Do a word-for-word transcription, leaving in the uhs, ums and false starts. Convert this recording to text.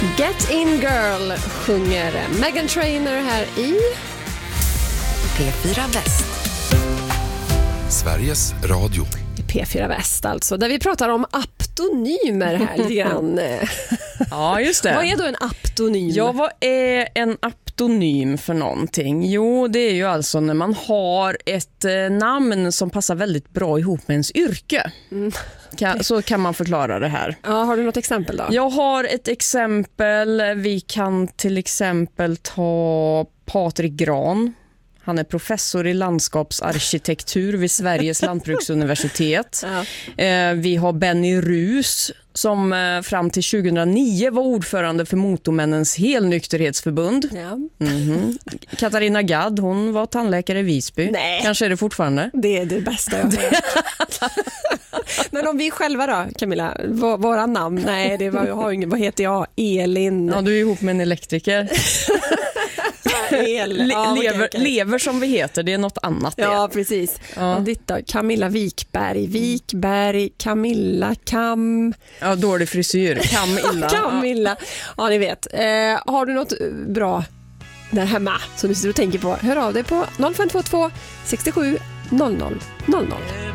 Get In Girl sjunger Meghan Trainor här i P fyra Väst. Sveriges Radio. P fyra Väst alltså, där vi pratar om aptonymer här lite grann. Ja, just det. Vad är då en aptonym? Ja, vad är en aptonym för någonting? Jo, det är ju alltså när man har ett eh, namn som passar väldigt bra ihop med ens yrke. Mm. Kan, så kan man förklara det här. Ja, har du något exempel då? Jag har ett exempel. Vi kan till exempel ta Patrik Gran. Han är professor i landskapsarkitektur vid Sveriges lantbruksuniversitet. Ja. Eh, vi har Benny Rus som eh, fram till tjugohundranio var ordförande för Motormännens helnykterhetsförbund. Ja. Mm-hmm. Katarina Gadd, hon var tandläkare i Visby. Nej. Kanske är det fortfarande. Det är det bästa jag hört. Men om vi själva då, Camilla, v- våra namn? Nej, det var, jag har ingen, vad heter jag? Elin. Ja, du är ihop med en elektriker. El. Le- ja, lever, okay, okay. lever som vi heter, det är något annat. Det. Ja, precis. Ja. Och ditt då? Camilla Wikberg, Wikberg, Camilla, Kam... Ja, dålig frisyr. Camilla. Camilla. Ja, ni vet. Eh, har du något bra där hemma som du sitter och tänker på? Hör av dig på noll fem två två sextiosju noll noll noll noll.